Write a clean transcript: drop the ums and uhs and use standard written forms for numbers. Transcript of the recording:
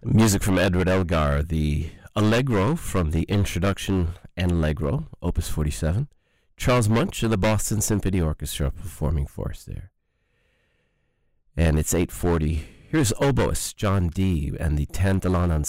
Music from Edward Elgar, the Allegro from the introduction and Allegro, Opus 47. Charles Munch of the Boston Symphony Orchestra performing for us there. And it's 8:40. Here's oboist John Dee and the Tantalon Ensemble.